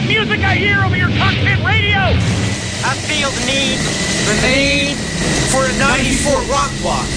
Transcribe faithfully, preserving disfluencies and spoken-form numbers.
music I hear over your cockpit radio! I feel the need, the need for a ninety-four rock block.